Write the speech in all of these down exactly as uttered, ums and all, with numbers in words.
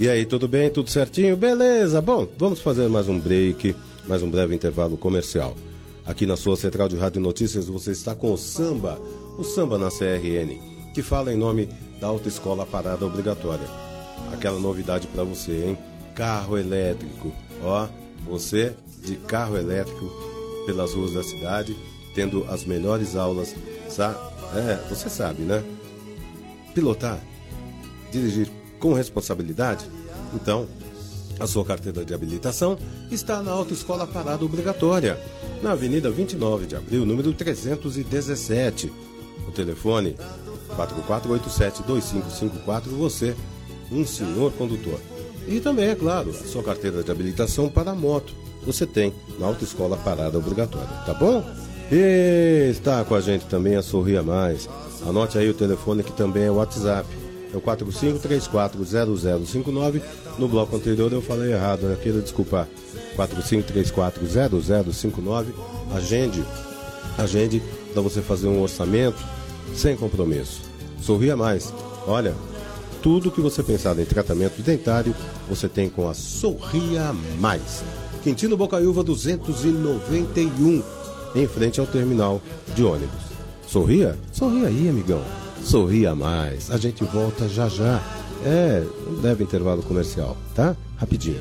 E aí, tudo bem? Tudo certinho? Beleza! Bom, vamos fazer mais um break, mais um breve intervalo comercial. Aqui na sua Central de Rádio Notícias você está com o Samba, o Samba na C R N, que fala em nome da Autoescola Parada Obrigatória. Aquela novidade para você, hein? Carro elétrico. Ó, você de carro elétrico pelas ruas da cidade, tendo as melhores aulas. Sa- é, você sabe, né? Pilotar, dirigir com responsabilidade. Então, a sua carteira de habilitação está na Autoescola Parada Obrigatória, na Avenida vinte e nove de abril, número trezentos e dezessete. O telefone quatro quatro oito sete dois cinco cinco quatro, você, um senhor condutor. E também, é claro, a sua carteira de habilitação para moto, você tem na Autoescola Parada Obrigatória, tá bom? E está com a gente também a Sorria Mais. Anote aí o telefone que também é o WhatsApp. É o quatro cinco três quatro zero zero cinco nove. No bloco anterior eu falei errado, né? Quero desculpar. quatro cinco três quatro zero zero cinco nove. Agende, agende para você fazer um orçamento sem compromisso. Sorria Mais. Olha, tudo que você pensar em tratamento dentário, você tem com a Sorria Mais. Quintino Bocaiúva duzentos e noventa e um, em frente ao terminal de ônibus. Sorria? Sorria aí, amigão. Sorria Mais. A gente volta já já. É, um breve intervalo comercial, tá? Rapidinho.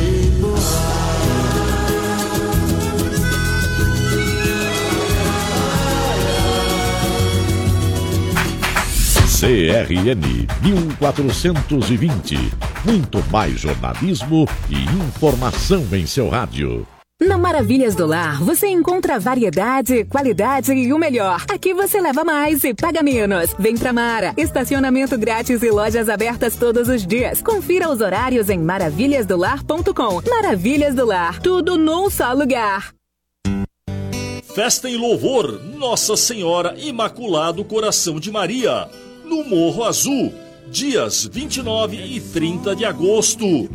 C R N mil quatrocentos e vinte. Muito mais jornalismo e informação em seu rádio. Na Maravilhas do Lar, você encontra variedade, qualidade e o melhor. Aqui você leva mais e paga menos. Vem pra Mara. Estacionamento grátis e lojas abertas todos os dias. Confira os horários em maravilhas do lar ponto com. Maravilhas do Lar. Tudo num só lugar. Festa em louvor Nossa Senhora Imaculado Coração de Maria, no Morro Azul, dias vinte e nove e trinta de agosto.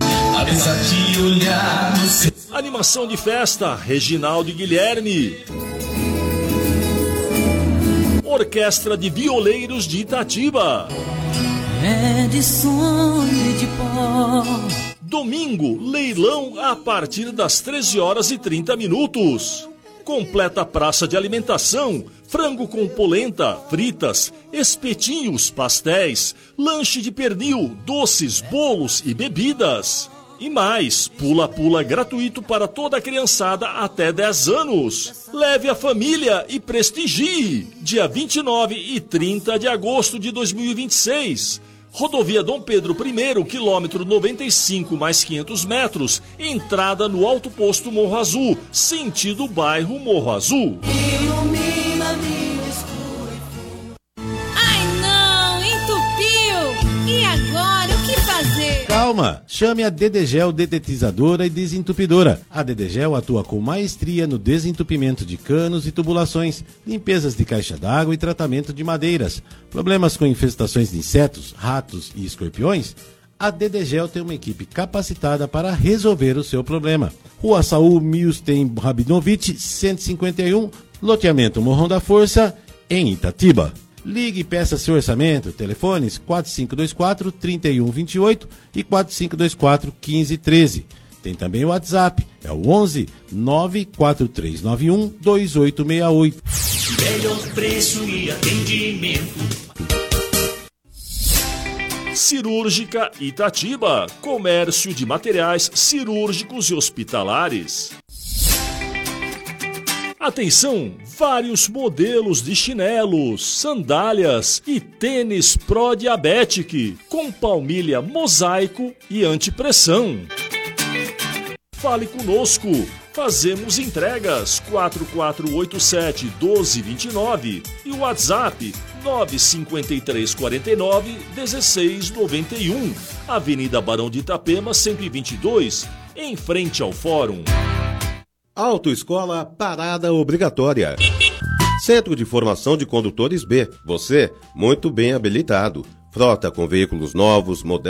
Animação de festa, Reginaldo e Guilherme. Orquestra de Violeiros de Itatiba. É de sonho e de pó. Domingo, leilão a partir das treze horas e trinta minutos. Completa praça de alimentação, frango com polenta, fritas, espetinhos, pastéis, lanche de pernil, doces, bolos e bebidas. E mais, pula-pula gratuito para toda a criançada até dez anos. Leve a família e prestigie. Dia vinte e nove e trinta de agosto de dois mil e vinte e seis. Rodovia Dom Pedro I, quilômetro noventa e cinco mais quinhentos metros. Entrada no Alto Posto Morro Azul, sentido bairro Morro Azul. Ilumina minha escuridão. Ai não, entupiu! E agora o que fazer? Calma, chame a Dedegel Dedetizadora e Desentupidora. A Dedegel atua com maestria no desentupimento de canos e tubulações, limpezas de caixa d'água e tratamento de madeiras. Problemas com infestações de insetos, ratos e escorpiões? A Dedegel tem uma equipe capacitada para resolver o seu problema. Rua Saul Milstein Rabinovich, cento e cinquenta e um, loteamento Morrão da Força, em Itatiba. Ligue e peça seu orçamento. Telefones quatro cinco dois quatro, três um dois oito e quatro cinco dois quatro, um cinco um três. Tem também o WhatsApp, é o onze nove quatro três nove um dois oito seis oito. Melhor preço e atendimento. Cirúrgica Itatiba, comércio de materiais cirúrgicos e hospitalares. Atenção, vários modelos de chinelos, sandálias e tênis Pro-Diabetic, com palmilha mosaico e antipressão. Fale conosco, fazemos entregas quatro quatro oito sete, um dois dois nove e o WhatsApp nove cinco três quatro nove, um seis nove um, Avenida Barão de Itapema cento e vinte e dois, em frente ao Fórum. Autoescola Parada Obrigatória. Centro de Formação de Condutores B. Você, muito bem habilitado. Frota com veículos novos, modernos.